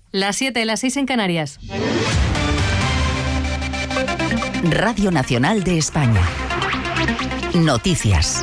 Las 7, las 6 en Canarias. Radio Nacional de España. Noticias.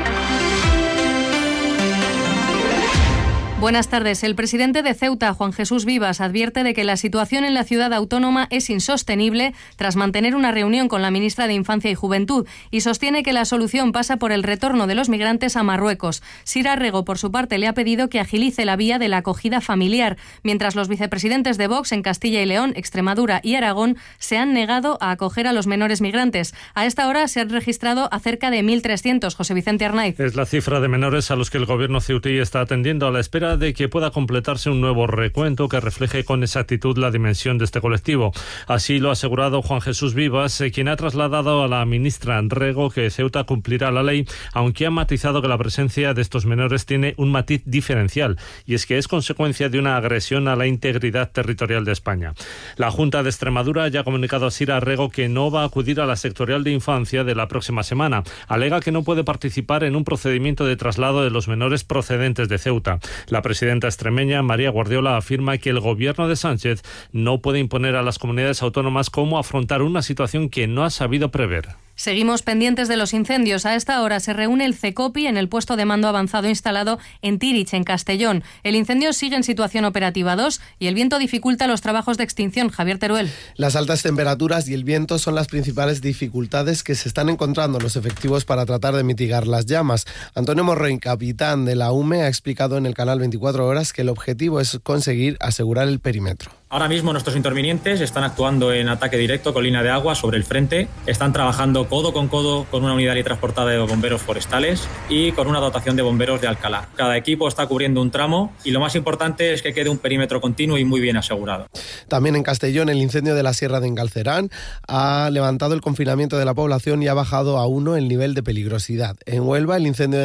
Buenas tardes. El presidente de Ceuta, Juan Jesús Vivas, advierte de que la situación en la ciudad autónoma es insostenible tras mantener una reunión con la ministra de Infancia y Juventud y sostiene que la solución pasa por el retorno de los migrantes a Marruecos. Sira Rego, por su parte, le ha pedido que agilice la vía de la acogida familiar, mientras los vicepresidentes de Vox en Castilla y León, Extremadura y Aragón se han negado a acoger a los menores migrantes. A esta hora se han registrado a cerca de 1.300. José Vicente Arnaiz. Es la cifra de menores a los que el gobierno ceutí está atendiendo a la espera de que pueda completarse un nuevo recuento que refleje con exactitud la dimensión de este colectivo. Así lo ha asegurado Juan Jesús Vivas, quien ha trasladado a la ministra Rego que Ceuta cumplirá la ley, aunque ha matizado que la presencia de estos menores tiene un matiz diferencial, y es que es consecuencia de una agresión a la integridad territorial de España. La Junta de Extremadura ya ha comunicado a Sira Rego que no va a acudir a la sectorial de infancia de la próxima semana. Alega que no puede participar en un procedimiento de traslado de los menores procedentes de Ceuta. La presidenta extremeña, María Guardiola, afirma que el gobierno de Sánchez no puede imponer a las comunidades autónomas cómo afrontar una situación que no ha sabido prever. Seguimos pendientes de los incendios. A esta hora se reúne el CECOPI en el puesto de mando avanzado instalado en Tirich, en Castellón. El incendio sigue en situación operativa 2 y el viento dificulta los trabajos de extinción. Javier Teruel. Las altas temperaturas y el viento son las principales dificultades que se están encontrando los efectivos para tratar de mitigar las llamas. Antonio Morroy, capitán de la UME, ha explicado en el canal 24 Horas que el objetivo es conseguir asegurar el perímetro. Ahora mismo nuestros intervinientes están actuando en ataque directo con línea de agua sobre el frente. Están trabajando codo con una unidad y transportada de bomberos forestales y con una dotación de bomberos de Alcalá. Cada equipo está cubriendo un tramo y lo más importante es que quede un perímetro continuo y muy bien asegurado. También en Castellón, el incendio de la Sierra de Engalcerán ha levantado el confinamiento de la población y ha bajado a 1 el nivel de peligrosidad. En Huelva, en el incendio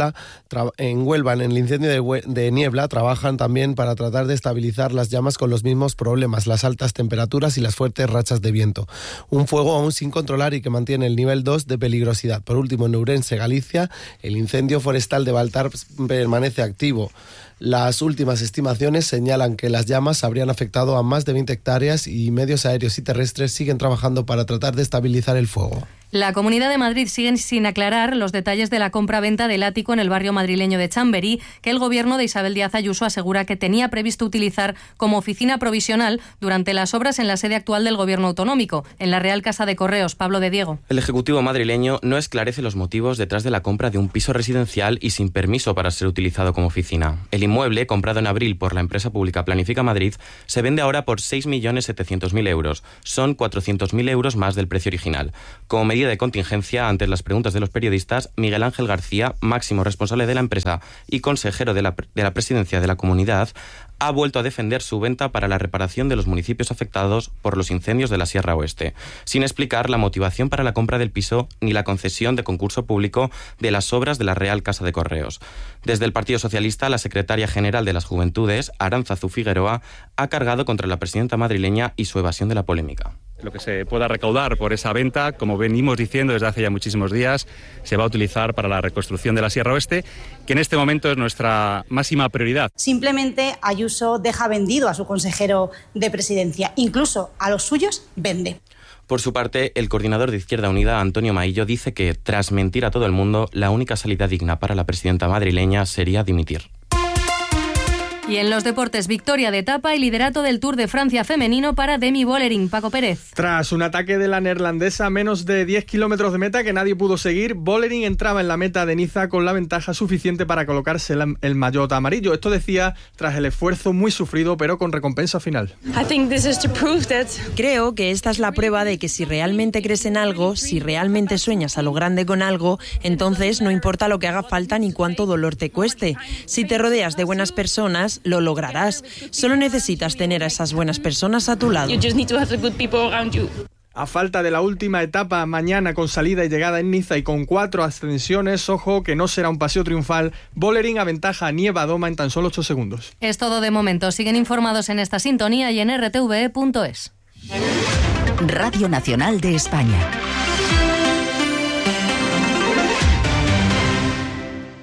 de niebla trabajan también para tratar de estabilizar las llamas con los mismos problemas, las altas temperaturas y las fuertes rachas de viento. Un fuego aún sin controlar y que mantiene el nivel 2 de peligrosidad. Por último, en Ourense, Galicia, el incendio forestal de Baltar permanece activo. Las últimas estimaciones señalan que las llamas habrían afectado a más de 20 hectáreas y medios aéreos y terrestres siguen trabajando para tratar de estabilizar el fuego. La Comunidad de Madrid sigue sin aclarar los detalles de la compra-venta del ático en el barrio madrileño de Chamberí, que el gobierno de Isabel Díaz Ayuso asegura que tenía previsto utilizar como oficina provisional durante las obras en la sede actual del gobierno autonómico, en la Real Casa de Correos. Pablo de Diego. El Ejecutivo madrileño no esclarece los motivos detrás de la compra de un piso residencial y sin permiso para ser utilizado como oficina. El inmueble, comprado en abril por la empresa pública Planifica Madrid, se vende ahora por 6.700.000 euros. Son 400.000 euros más del precio original. Como medida de contingencia ante las preguntas de los periodistas, Miguel Ángel García, máximo responsable de la empresa y consejero de la presidencia de la comunidad, ha vuelto a defender su venta para la reparación de los municipios afectados por los incendios de la Sierra Oeste, sin explicar la motivación para la compra del piso ni la concesión de concurso público de las obras de la Real Casa de Correos. Desde el Partido Socialista, la secretaria general de las Juventudes, Arantzazu Figueroa, ha cargado contra la presidenta madrileña y su evasión de la polémica. Lo que se pueda recaudar por esa venta, como venimos diciendo desde hace ya muchísimos días, se va a utilizar para la reconstrucción de la Sierra Oeste, que en este momento es nuestra máxima prioridad. Simplemente Ayuso deja vendido a su consejero de presidencia, incluso a los suyos vende. Por su parte, el coordinador de Izquierda Unida, Antonio Maillo, dice que, tras mentir a todo el mundo, la única salida digna para la presidenta madrileña sería dimitir. Y en los deportes, victoria de etapa y liderato del Tour de Francia femenino para Demi Vollering. Paco Pérez. Tras un ataque de la neerlandesa a menos de 10 kilómetros de meta que nadie pudo seguir, Vollering entraba en la meta de Niza con la ventaja suficiente para colocarse el maillot amarillo. Esto decía tras el esfuerzo muy sufrido, pero con recompensa final. Creo que esta es la prueba de que si realmente crees en algo, si realmente sueñas a lo grande con algo, entonces no importa lo que haga falta ni cuánto dolor te cueste. Si te rodeas de buenas personas, lo lograrás. Solo necesitas tener a esas buenas personas a tu lado. A falta de la última etapa mañana con salida y llegada en Niza y con 4 ascensiones, ojo que no será un paseo triunfal, Vollering aventaja a Nieva Doma en tan solo 8 segundos. Es todo de momento. Siguen informados en esta sintonía y en rtve.es. Radio Nacional de España.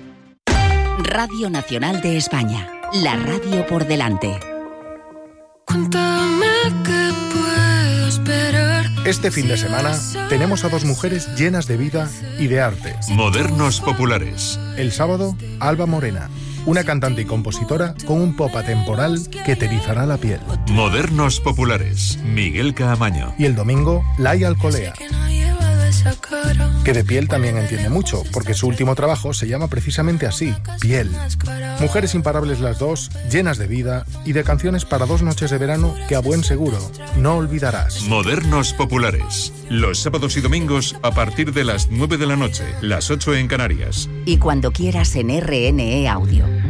Radio Nacional de España. La radio por delante. Cuéntame qué puedo esperar. Este fin de semana tenemos a dos mujeres llenas de vida y de arte. Modernos populares. El sábado, Alba Morena, una cantante y compositora con un pop atemporal que te erizará la piel. Modernos populares. Miguel Caamaño. Y el domingo, Laia Alcolea, que de piel también entiende mucho, porque su último trabajo se llama precisamente así, Piel. Mujeres imparables las dos, llenas de vida y de canciones para 2 noches de verano que a buen seguro no olvidarás. Modernos populares. Los sábados y domingos a partir de las 9 de la noche, las 8 en Canarias. Y cuando quieras en RNE Audio.